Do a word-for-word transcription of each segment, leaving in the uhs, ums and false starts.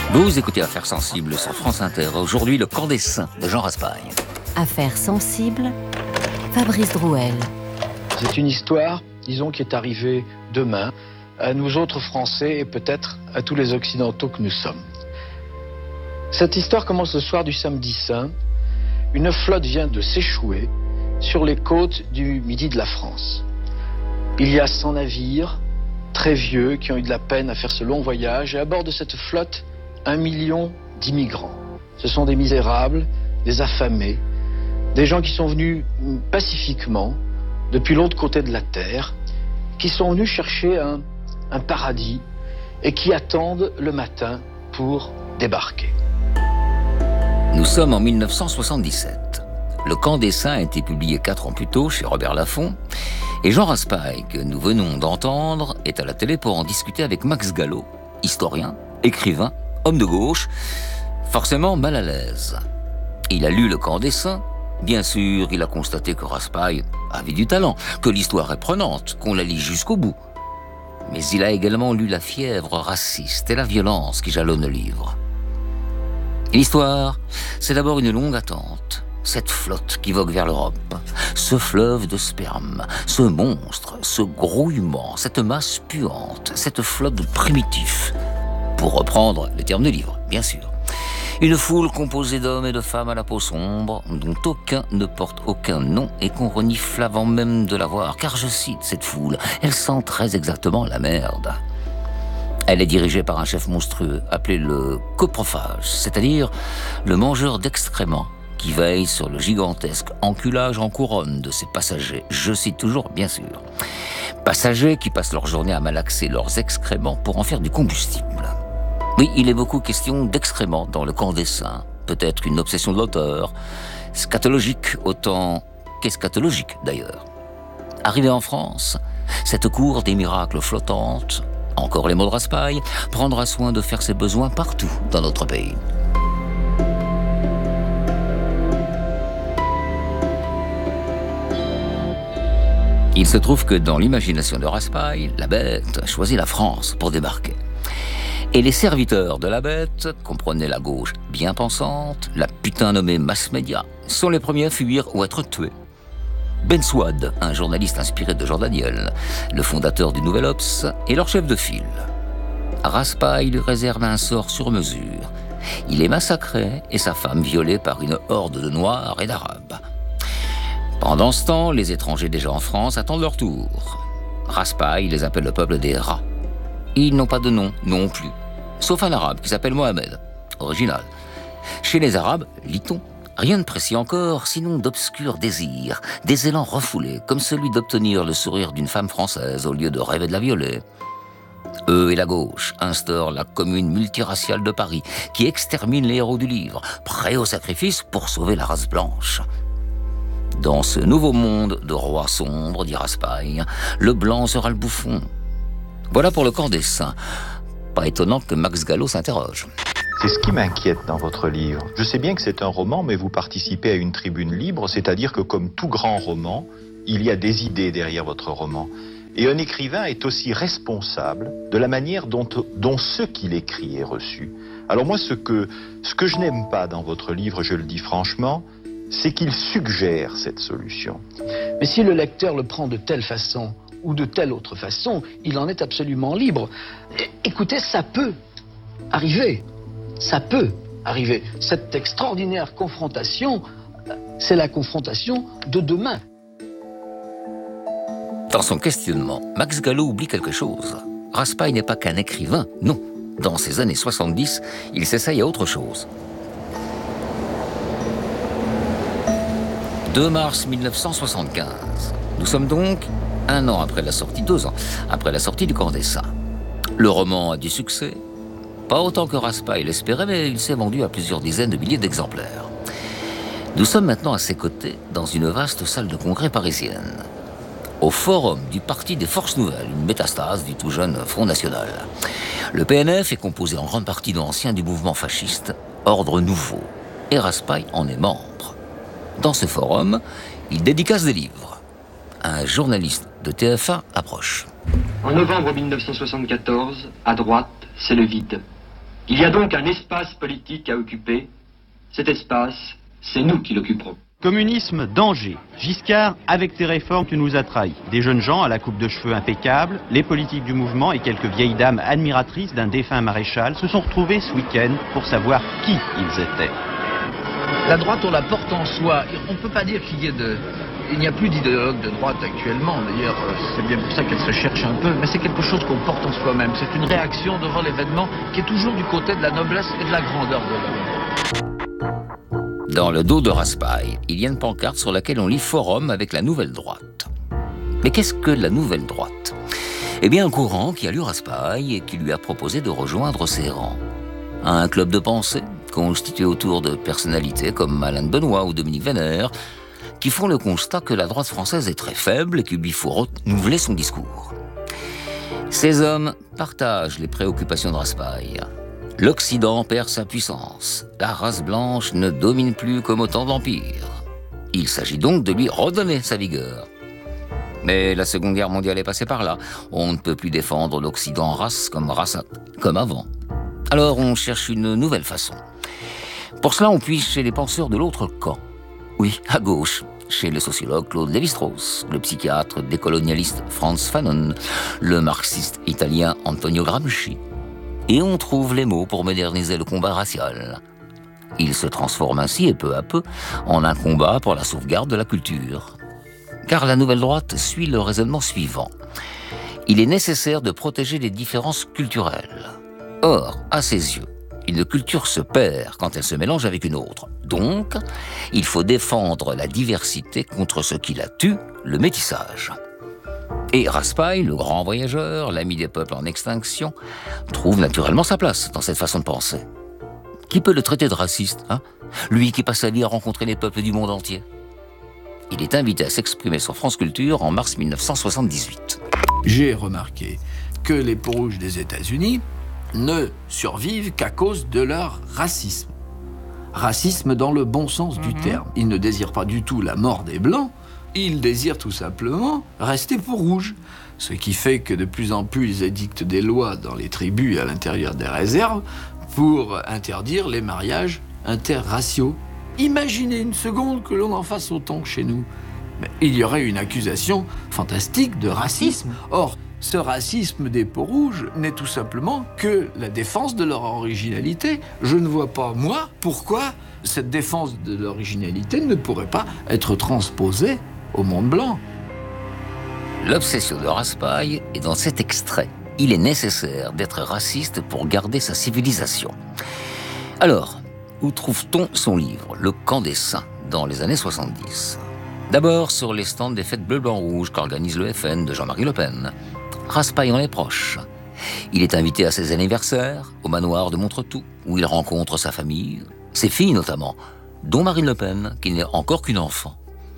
Vous écoutez Affaires sensibles sur France Inter. Aujourd'hui, le camp des saints de Jean Raspail. Affaires sensibles, Fabrice Drouel. C'est une histoire, disons, qui est arrivée demain à nous autres Français et peut-être à tous les Occidentaux que nous sommes. Cette histoire commence le soir du samedi saint. Une flotte vient de s'échouer sur les côtes du midi de la France. Il y a cent navires, très vieux, qui ont eu de la peine à faire ce long voyage. Et à bord de cette flotte, un million d'immigrants. Ce sont des misérables, des affamés, des gens qui sont venus pacifiquement depuis l'autre côté de la terre, qui sont venus chercher un, un paradis et qui attendent le matin pour débarquer. Nous sommes en mille neuf cent soixante-dix-sept. Le camp des saints a été publié quatre ans plus tôt chez Robert Laffont. Et Jean Raspail, que nous venons d'entendre, est à la télé pour en discuter avec Max Gallo, historien, écrivain, homme de gauche, forcément mal à l'aise. Il a lu Le camp des saints. Bien sûr, il a constaté que Raspail avait du talent, que l'histoire est prenante, qu'on la lit jusqu'au bout. Mais il a également lu la fièvre raciste et la violence qui jalonnent le livre. L'histoire, c'est d'abord une longue attente. Cette flotte qui vogue vers l'Europe, ce fleuve de sperme, ce monstre, ce grouillement, cette masse puante, cette flotte de primitifs, pour reprendre les termes du livre, bien sûr. Une foule composée d'hommes et de femmes à la peau sombre, dont aucun ne porte aucun nom et qu'on renifle avant même de la voir, car je cite cette foule, elle sent très exactement la merde. Elle est dirigée par un chef monstrueux, appelé le coprophage, c'est-à-dire le mangeur d'excréments, qui veille sur le gigantesque enculage en couronne de ses passagers. Je cite toujours, bien sûr. Passagers qui passent leur journée à malaxer leurs excréments pour en faire du combustible. Oui, il est beaucoup question d'excréments dans le camp des saints. Peut-être une obsession de l'auteur. Scatologique autant qu'eschatologique, d'ailleurs. Arrivé en France, cette cour des miracles flottantes, encore les mots de Raspail, prendra soin de faire ses besoins partout dans notre pays. Il se trouve que dans l'imagination de Raspail, la bête a choisi la France pour débarquer. Et les serviteurs de la bête, comprenez la gauche bien pensante, la putain nommée mass média, sont les premiers à fuir ou à être tués. Ben Souad, un journaliste inspiré de Jean Daniel, le fondateur du Nouvel Obs, est leur chef de file. Raspail lui réserve un sort sur mesure. Il est massacré et sa femme violée par une horde de Noirs et d'Arabes. Pendant ce temps, les étrangers déjà en France attendent leur tour. Raspail les appelle le peuple des rats. Ils n'ont pas de nom non plus, sauf un arabe qui s'appelle Mohamed, original. Chez les arabes, lit-on, rien de précis encore, sinon d'obscurs désirs, des élans refoulés, comme celui d'obtenir le sourire d'une femme française au lieu de rêver de la violer. Eux et la gauche instaurent la commune multiraciale de Paris, qui extermine les héros du livre, prêts au sacrifice pour sauver la race blanche. Dans ce nouveau monde de rois sombres, dit Raspail, le blanc sera le bouffon. Voilà pour le camp des saints. Pas étonnant que Max Gallo s'interroge. C'est ce qui m'inquiète dans votre livre. Je sais bien que c'est un roman, mais vous participez à une tribune libre, c'est-à-dire que comme tout grand roman, il y a des idées derrière votre roman. Et un écrivain est aussi responsable de la manière dont, dont ce qu'il écrit est reçu. Alors moi, ce que, ce que je n'aime pas dans votre livre, je le dis franchement, c'est qu'il suggère cette solution. Mais si le lecteur le prend de telle façon ou de telle autre façon, il en est absolument libre. Écoutez, ça peut arriver. Ça peut arriver. Cette extraordinaire confrontation, c'est la confrontation de demain. Dans son questionnement, Max Gallo oublie quelque chose. Raspail n'est pas qu'un écrivain, non. Dans ces années soixante-dix, il s'essaye à autre chose. deux mars mille neuf cent soixante-quinze. Nous sommes donc un an après la sortie, deux ans après la sortie du camp des saints. Le roman a du succès. Pas autant que Raspail l'espérait, mais il s'est vendu à plusieurs dizaines de milliers d'exemplaires. Nous sommes maintenant à ses côtés dans une vaste salle de congrès parisienne. Au forum du Parti des Forces Nouvelles, une métastase du tout jeune Front National. Le P N F est composé en grande partie d'anciens du mouvement fasciste, Ordre Nouveau. Et Raspail en est membre. Dans ce forum, il dédicace des livres. Un journaliste de T F un approche. En novembre mille neuf cent soixante-quatorze, à droite, c'est le vide. Il y a donc un espace politique à occuper. Cet espace, c'est nous qui l'occuperons. Communisme, danger. Giscard, avec tes réformes, tu nous as trahis. Des jeunes gens à la coupe de cheveux impeccable, les politiques du mouvement et quelques vieilles dames admiratrices d'un défunt maréchal se sont retrouvés ce week-end pour savoir qui ils étaient. La droite, on la porte en soi. On ne peut pas dire qu'il y ait de... Il n'y a plus d'idéologue de droite actuellement. D'ailleurs, c'est bien pour ça qu'elle se cherche un peu. Mais c'est quelque chose qu'on porte en soi-même. C'est une réaction devant l'événement qui est toujours du côté de la noblesse et de la grandeur de l'homme. Dans le dos de Raspail, il y a une pancarte sur laquelle on lit Forum avec la Nouvelle Droite. Mais qu'est-ce que la Nouvelle Droite? Eh bien, un courant qui a lu Raspail et qui lui a proposé de rejoindre ses rangs. Un club de pensée constitué autour de personnalités comme Alain de Benoît ou Dominique Vénère, qui font le constat que la droite française est très faible et qu'il lui faut renouveler son discours. Ces hommes partagent les préoccupations de Raspail. L'Occident perd sa puissance. La race blanche ne domine plus comme au temps de l'Empire. Il s'agit donc de lui redonner sa vigueur. Mais la Seconde Guerre mondiale est passée par là. On ne peut plus défendre l'Occident race comme race comme avant. Alors on cherche une nouvelle façon. Pour cela, on puise chez les penseurs de l'autre camp. Oui, à gauche, chez le sociologue Claude Lévi-Strauss, le psychiatre décolonialiste Frantz Fanon, le marxiste italien Antonio Gramsci. Et on trouve les mots pour moderniser le combat racial. Il se transforme ainsi, et peu à peu, en un combat pour la sauvegarde de la culture. Car la Nouvelle Droite suit le raisonnement suivant. Il est nécessaire de protéger les différences culturelles. Or, à ses yeux, une culture se perd quand elle se mélange avec une autre. Donc, il faut défendre la diversité contre ce qui la tue, le métissage. Et Raspail, le grand voyageur, l'ami des peuples en extinction, trouve naturellement sa place dans cette façon de penser. Qui peut le traiter de raciste, hein? Lui qui passe sa vie à rencontrer les peuples du monde entier. Il est invité à s'exprimer sur France Culture en mars mille neuf cent soixante-dix-huit. J'ai remarqué que les peaux-rouges des États-Unis ne survivent qu'à cause de leur racisme. Racisme dans le bon sens mmh. du terme. Ils ne désirent pas du tout la mort des Blancs, ils désirent tout simplement rester peaux-rouges. Ce qui fait que de plus en plus, ils édictent des lois dans les tribus et à l'intérieur des réserves pour interdire les mariages interraciaux. Imaginez une seconde que l'on en fasse autant que chez nous. Mais il y aurait une accusation fantastique de racisme. Or, ce racisme des peaux-rouges n'est tout simplement que la défense de leur originalité. Je ne vois pas, moi, pourquoi cette défense de l'originalité ne pourrait pas être transposée au monde blanc. L'obsession de Raspail est dans cet extrait. Il est nécessaire d'être raciste pour garder sa civilisation. Alors, où trouve-t-on son livre, Le Camp des Saints, dans les années soixante-dix? D'abord sur les stands des fêtes bleu-blanc-rouge qu'organise le F N de Jean-Marie Le Pen. Raspail en est proche. Il est invité à ses anniversaires, au manoir de Montretout, où il rencontre sa famille, ses filles notamment, dont Marine Le Pen, qui n'est encore qu'une enfant.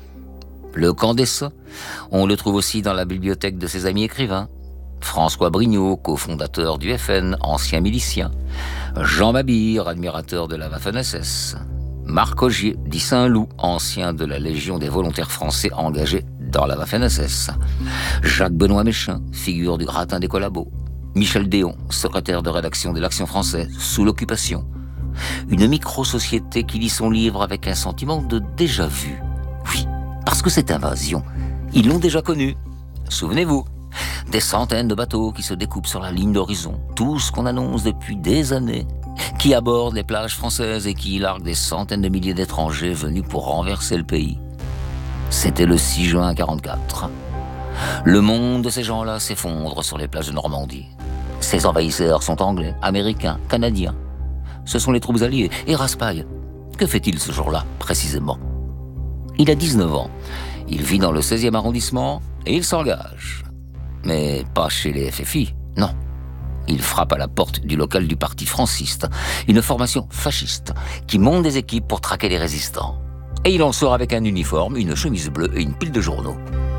Le Camp des Saints, on le trouve aussi dans la bibliothèque de ses amis écrivains. François Brignot, cofondateur du F N, ancien milicien. Jean Mabire, admirateur de la Waffen-S S. Marc Augier, dit Saint-Loup, ancien de la Légion des volontaires français engagés dans la Waffen-S S. Jacques-Benoît Méchain, figure du gratin des collabos. Michel Déon, secrétaire de rédaction de l'Action française, sous l'occupation. Une micro-société qui lit son livre avec un sentiment de déjà-vu. Oui, parce que cette invasion, ils l'ont déjà connue. Souvenez-vous, des centaines de bateaux qui se découpent sur la ligne d'horizon, tout ce qu'on annonce depuis des années, qui abordent les plages françaises et qui larguent des centaines de milliers d'étrangers venus pour renverser le pays. C'était le six juin quarante-quatre. Le monde de ces gens-là s'effondre sur les plages de Normandie. Ces envahisseurs sont anglais, américains, canadiens. Ce sont les troupes alliées. Et Raspail, que fait-il ce jour-là, précisément? Il a dix-neuf ans. Il vit dans le seizième arrondissement et il s'engage. Mais pas chez les F F I, non. Il frappe à la porte du local du parti franciste, une formation fasciste qui monte des équipes pour traquer les résistants. Et il en sort avec un uniforme, une chemise bleue et une pile de journaux.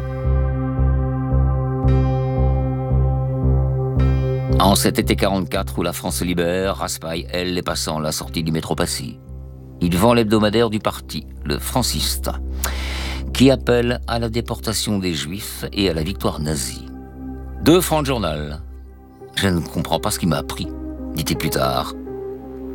En cet été quarante-quatre où la France se libère, Raspail, elle, est passant la sortie du métro Passy. Il vend l'hebdomadaire du parti, le Franciste, qui appelle à la déportation des Juifs et à la victoire nazie. Deux francs de journal. Je ne comprends pas ce qui m'a appris, dit-il plus tard.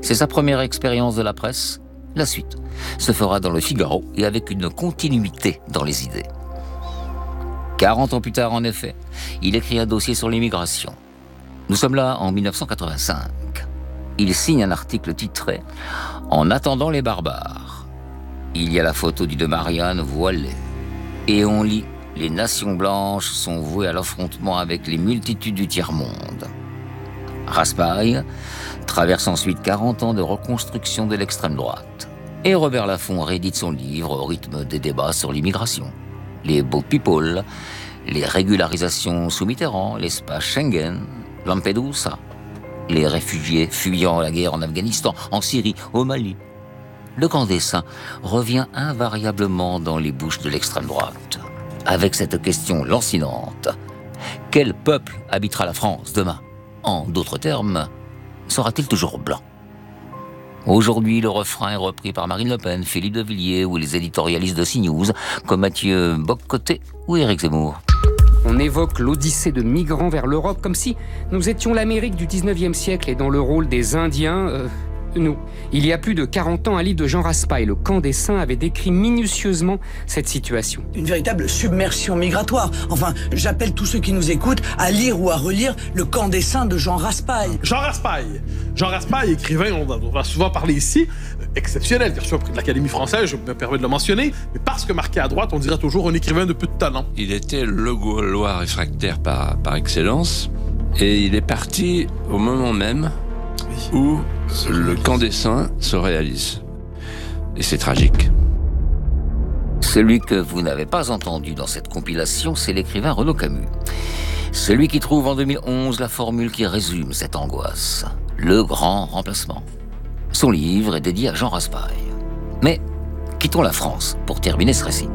C'est sa première expérience de la presse. La suite se fera dans le Figaro et avec une continuité dans les idées. quarante ans plus tard, en effet, il écrit un dossier sur l'immigration. Nous sommes là en mille neuf cent quatre-vingt-cinq. Il signe un article titré « En attendant les barbares ». Il y a la photo du de Marianne voilée. Et on lit « Les nations blanches sont vouées à l'affrontement avec les multitudes du tiers-monde ». Raspail traverse ensuite quarante ans de reconstruction de l'extrême droite. Et Robert Laffont réédite son livre au rythme des débats sur l'immigration. Les boat people, les régularisations sous Mitterrand, l'espace Schengen, Lampedusa, les réfugiés fuyant la guerre en Afghanistan, en Syrie, au Mali. Le camp des saints revient invariablement dans les bouches de l'extrême droite, avec cette question lancinante. Quel peuple habitera la France demain? En d'autres termes, sera-t-il toujours blanc? Aujourd'hui, le refrain est repris par Marine Le Pen, Philippe de Villiers ou les éditorialistes de CNews, comme Mathieu Bock-Côté ou Éric Zemmour. On évoque l'odyssée de migrants vers l'Europe comme si nous étions l'Amérique du dix-neuvième siècle et dans le rôle des Indiens, euh, nous. Il y a plus de quarante ans, un livre de Jean Raspail, Le camp des saints, avait décrit minutieusement cette situation. Une véritable submersion migratoire. Enfin, j'appelle tous ceux qui nous écoutent à lire ou à relire Le camp des saints de Jean Raspail. Jean Raspail. Jean Raspail, écrivain, on va souvent parler ici, exceptionnel, qui a reçu un prix de l'Académie française, je me permets de le mentionner, mais parce que marqué à droite, on dirait toujours un écrivain de peu de talent. Il était le Gaulois réfractaire par, par excellence, et il est parti au moment même oui. où le camp des saints se réalise. Et c'est tragique. Celui que vous n'avez pas entendu dans cette compilation, c'est l'écrivain Renaud Camus. Celui qui trouve en deux mille onze la formule qui résume cette angoisse. Le grand remplacement. Son livre est dédié à Jean Raspail. Mais quittons la France pour terminer ce récit.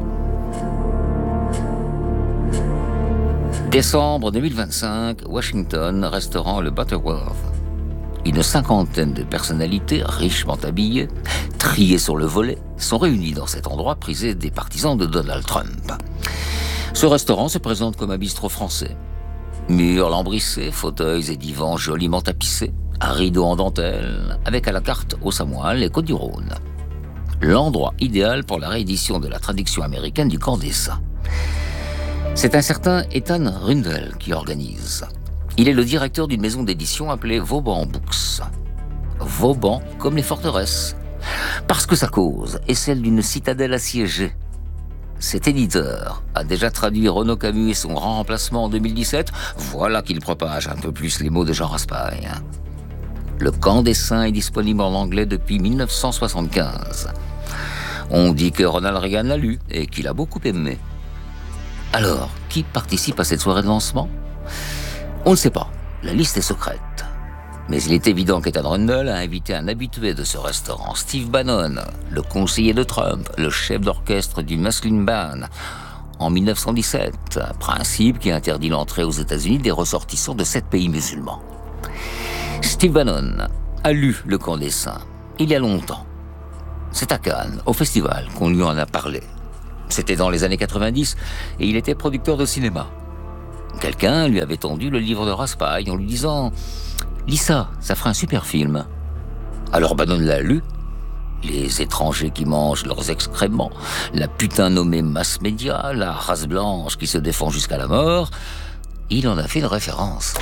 Décembre deux mille vingt-cinq, Washington, restaurant le Butterworth. Une cinquantaine de personnalités richement habillées, triées sur le volet, sont réunies dans cet endroit prisé des partisans de Donald Trump. Ce restaurant se présente comme un bistrot français. Murs lambrissés, fauteuils et divans joliment tapissés, à rideaux en dentelle, avec à la carte au Samoal et Côte-du-Rhône. L'endroit idéal pour la réédition de la traduction américaine du camp des saints. C'est un certain Ethan Rundel qui organise. Il est le directeur d'une maison d'édition appelée Vauban Books. Vauban comme les forteresses. Parce que sa cause est celle d'une citadelle assiégée. Cet éditeur a déjà traduit Renaud Camus et son grand remplacement en deux mille dix-sept. Voilà qu'il propage un peu plus les mots de Jean Raspail. Le camp des saints est disponible en anglais depuis mille neuf cent soixante-quinze. On dit que Ronald Reagan l'a lu et qu'il a beaucoup aimé. Alors, qui participe à cette soirée de lancement? On ne sait pas, la liste est secrète. Mais il est évident qu'Ethan Rundel a invité un habitué de ce restaurant, Steve Bannon, le conseiller de Trump, le chef d'orchestre du Muslin Ban, en mille neuf cent dix-sept, principe qui interdit l'entrée aux États-Unis des ressortissants de sept pays musulmans. Steve Bannon a lu Le camp des saints, il y a longtemps. C'est à Cannes, au festival, qu'on lui en a parlé. C'était dans les années quatre-vingt-dix et il était producteur de cinéma. Quelqu'un lui avait tendu le livre de Raspail en lui disant « Lis ça, ça fera un super film ». Alors Bannon l'a lu. Les étrangers qui mangent leurs excréments, la putain nommée mass média, la race blanche qui se défend jusqu'à la mort, il en a fait une référence.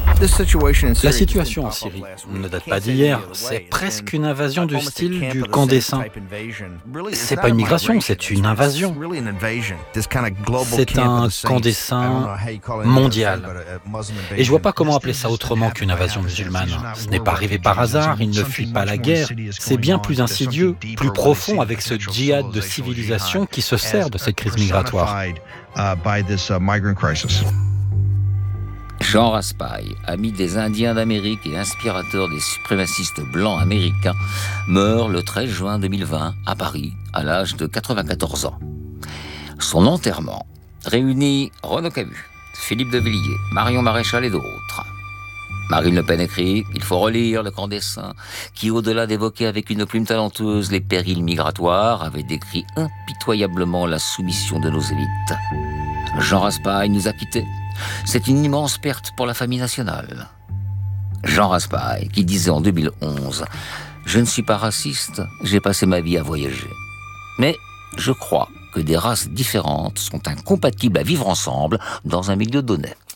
La situation en Syrie ne date pas d'hier, c'est presque une invasion du style du camp des saints. C'est pas une migration, c'est une invasion. C'est un camp des saints mondial. Et je vois pas comment appeler ça autrement qu'une invasion musulmane. Ce n'est pas arrivé par hasard, ils ne fuient pas la guerre. C'est bien plus insidieux, plus profond avec ce djihad de civilisation qui se sert de cette crise migratoire. Jean Raspail, ami des Indiens d'Amérique et inspirateur des suprémacistes blancs américains, meurt le treize juin deux mille vingt à Paris, à l'âge de quatre-vingt-quatorze ans. Son enterrement réunit Renaud Camus, Philippe de Villiers, Marion Maréchal et d'autres. Marine Le Pen écrit « Il faut relire Le camp des saints » qui, au-delà d'évoquer avec une plume talentueuse les périls migratoires, avait décrit impitoyablement la soumission de nos élites. Jean Raspail nous a quittés. C'est une immense perte pour la famille nationale. Jean Raspail, qui disait en deux mille onze Je ne suis pas raciste, j'ai passé ma vie à voyager. Mais je crois que des races différentes sont incompatibles à vivre ensemble dans un milieu donné.